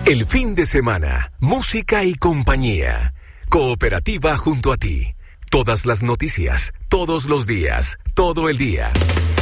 El fin de semana, música y compañía. Cooperativa junto a ti. Todas las noticias, todos los días, todo el día.